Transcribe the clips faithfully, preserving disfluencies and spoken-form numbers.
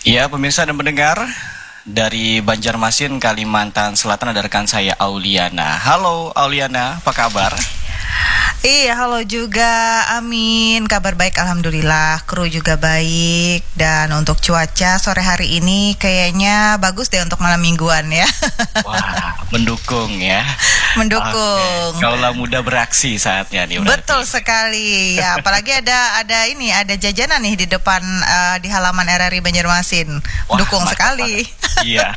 Ya, pemirsa dan pendengar, dari Banjarmasin, Kalimantan Selatan ada rekan saya Auliana. Halo Auliana, apa kabar? Iya, halo juga, Amin. Kabar baik, alhamdulillah. Kru juga baik. Dan untuk cuaca sore hari ini kayaknya bagus deh untuk malam mingguan ya. Wah, mendukung ya. Mendukung. Oke, kaulah muda beraksi saatnya nih berarti. Betul sekali. Ya, apalagi ada ada ini, ada jajanan nih di depan uh, di halaman R R I Banjarmasin. Mendukung Wah, sekali. Iya.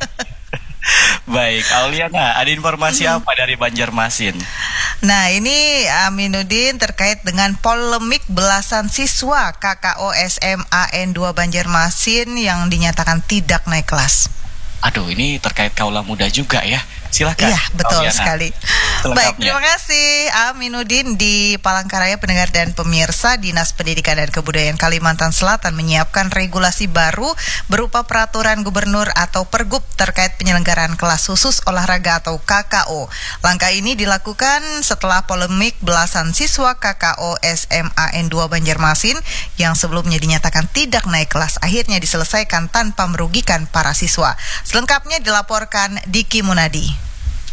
Baik, Auliana, ada informasi Hmm. apa dari Banjarmasin? Nah, ini Aminuddin terkait dengan polemik belasan siswa K K O S M A N dua Banjarmasin yang dinyatakan tidak naik kelas. Aduh, ini terkait kaulah muda juga ya. Silakan. Iya, betul Auliana, sekali. selengkapnya. Baik, terima kasih Aminuddin. Di Palangkaraya, pendengar dan pemirsa, Dinas Pendidikan dan Kebudayaan Kalimantan Selatan menyiapkan regulasi baru berupa peraturan gubernur atau pergub terkait penyelenggaraan kelas khusus olahraga atau K K O. Langkah ini dilakukan setelah polemik belasan siswa K K O S M A N dua Banjarmasin yang sebelumnya dinyatakan tidak naik kelas akhirnya diselesaikan tanpa merugikan para siswa. Selengkapnya dilaporkan Diki Munadi.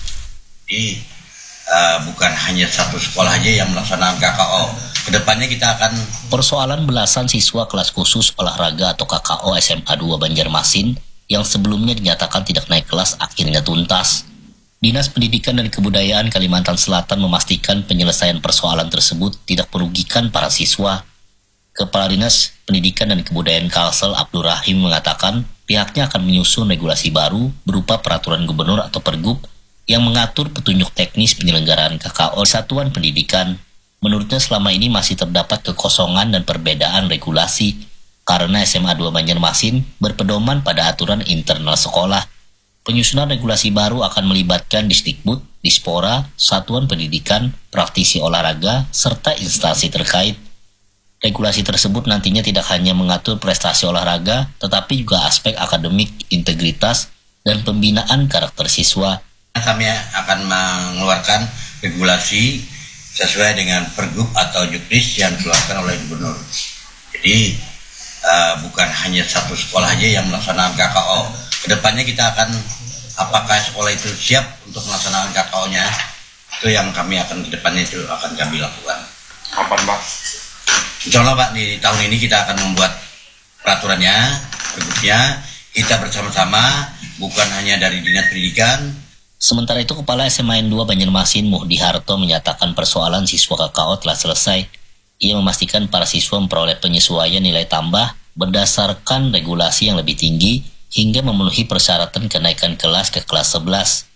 Jadi uh, bukan hanya satu sekolah aja yang melaksanakan K K O. Kedepannya kita akan Persoalan belasan siswa kelas khusus olahraga atau K K O S M A dua Banjarmasin yang sebelumnya dinyatakan tidak naik kelas akhirnya tuntas. Dinas Pendidikan dan Kebudayaan Kalimantan Selatan memastikan penyelesaian persoalan tersebut tidak merugikan para siswa. Kepala Dinas Pendidikan dan Kebudayaan Kalsel Abdul Rahim mengatakan pihaknya akan menyusun regulasi baru berupa peraturan gubernur atau pergub yang mengatur petunjuk teknis penyelenggaraan K K O satuan pendidikan. Menurutnya selama ini masih terdapat kekosongan dan perbedaan regulasi karena S M A dua Banjarmasin berpedoman pada aturan internal sekolah. Penyusunan regulasi baru akan melibatkan Disdikbud, Dispora, satuan pendidikan, praktisi olahraga, serta instansi terkait. Regulasi tersebut nantinya tidak hanya mengatur prestasi olahraga, tetapi juga aspek akademik, integritas, dan pembinaan karakter siswa. kami akan mengeluarkan regulasi sesuai dengan pergub atau juknis yang dikeluarkan oleh gubernur. Jadi uh, bukan hanya satu sekolah aja yang melaksanakan K K O. Kedepannya kita akan, apakah sekolah itu siap untuk melaksanakan K K O-nya, itu yang kami akan kedepannya itu akan kami lakukan. Kapan, Pak? Insya Allah Pak, di tahun ini kita akan membuat peraturannya, pergubnya, kita bersama-sama, bukan hanya dari Dinas Pendidikan. Sementara itu, Kepala S M A N dua Banjarmasin Muhdi Harto menyatakan persoalan siswa K K O telah selesai. Ia memastikan para siswa memperoleh penyesuaian nilai tambah berdasarkan regulasi yang lebih tinggi hingga memenuhi persyaratan kenaikan kelas ke kelas sebelas.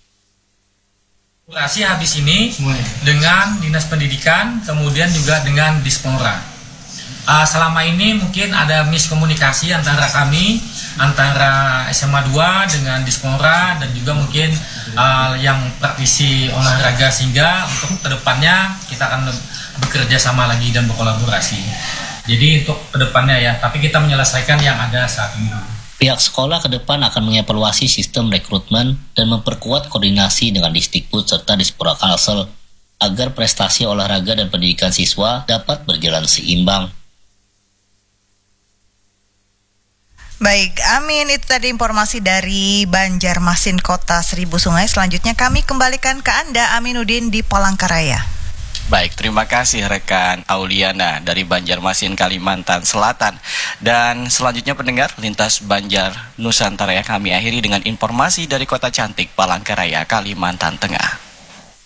Regulasi habis ini dengan Dinas Pendidikan, kemudian juga dengan Dispora. Uh, selama ini mungkin ada miskomunikasi antara kami, antara S M A dua dengan Dispora dan juga mungkin uh, yang praktisi olahraga, sehingga untuk kedepannya kita akan bekerja sama lagi dan berkolaborasi. Jadi untuk kedepannya ya, tapi kita menyelesaikan yang ada saat ini. Pihak sekolah ke depan akan mengevaluasi sistem rekrutmen dan memperkuat koordinasi dengan Disdikbud serta Dispora Kalsel agar prestasi olahraga dan pendidikan siswa dapat berjalan seimbang. Baik, Amin, itu tadi informasi dari Banjarmasin Kota Seribu Sungai. Selanjutnya kami kembalikan ke Anda, Aminuddin, di Palangkaraya. Baik, terima kasih rekan Auliana dari Banjarmasin, Kalimantan Selatan. Dan selanjutnya pendengar, Lintas Banjar Nusantara, kami akhiri dengan informasi dari Kota Cantik Palangkaraya, Kalimantan Tengah.